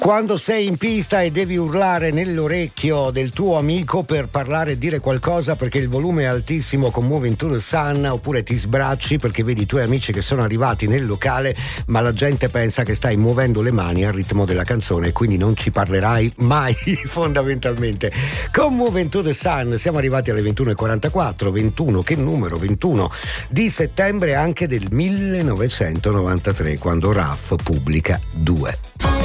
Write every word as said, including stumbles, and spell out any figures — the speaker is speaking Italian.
Quando sei in pista e devi urlare nell'orecchio del tuo amico per parlare e dire qualcosa perché il volume è altissimo con Moving to the Sun, oppure ti sbracci perché vedi i tuoi amici che sono arrivati nel locale ma la gente pensa che stai muovendo le mani al ritmo della canzone e quindi non ci parlerai mai fondamentalmente. Con Moving to the Sun siamo arrivati alle ventuno e quarantaquattro, ventuno che numero, ventuno di settembre anche del millenovecentonovantatré, quando Raf pubblica Due.